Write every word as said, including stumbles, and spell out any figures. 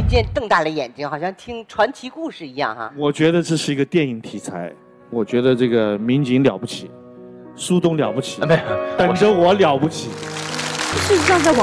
间瞪大了眼睛，好像听传奇故事一样哈。 我觉得这是一个电影题材，我觉得这个民警了不起，苏东了不起， 没有， 等着我了不起。 事实上，在网